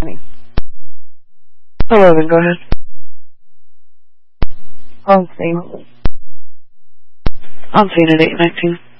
Hello, then go ahead. On scene. On scene at 8:19.